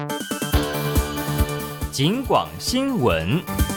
警广新闻。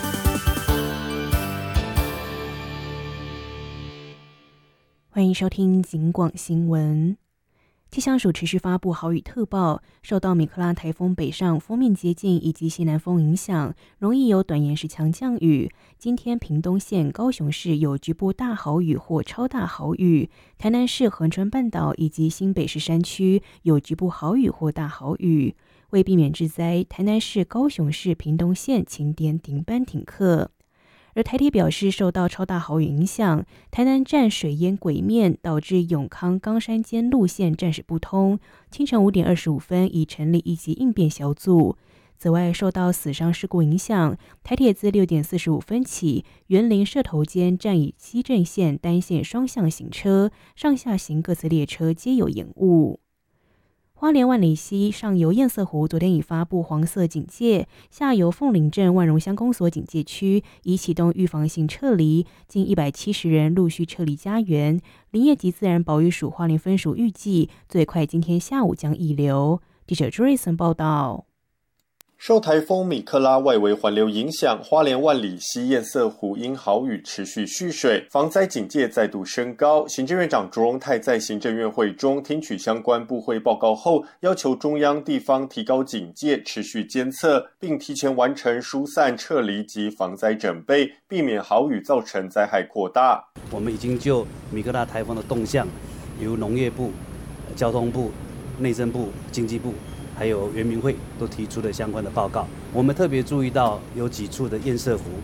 欢迎收听警广新闻。气象署持续发布豪雨特报，受到米克拉台风北上锋面接近以及西南风影响，容易有短延时强降雨。今天屏东县、高雄市有局部大豪雨或超大豪雨，台南市恒春半岛以及新北市山区有局部豪雨或大豪雨。为避免致灾，台南市、高雄市、屏东县晴点停班停课。而台铁表示，受到超大豪雨影响，台南站水淹鬼面，导致永康冈山间路线暂时不通。清晨5点25分已成立一级应变小组。此外，受到死伤事故影响，台铁自6点45分起，员林社头间站以西正线单线双向行车，上下行各次列车皆有延误。花莲万里溪上游堰塞湖昨天已发布黄色警戒，下游凤林镇万荣乡公所警戒区已启动预防性撤离，近170人陆续撤离家园。林业及自然保育署花莲分署预计最快今天下午将溢流。记者 Jason 报道。 受台风米克拉外围环流影响，花莲万里溪堰塞湖因豪雨持续蓄水，防灾警戒再度升高。行政院长卓荣泰在行政院会中听取相关部会报告后，要求中央地方提高警戒，持续监测，并提前完成疏散撤离及防灾准备，避免豪雨造成灾害扩大。 我们已经就米克拉台风的动向，由农业部、交通部、内政部、经济部还有原民会都提出了相关的报告。我们特别注意到有几处的堰塞湖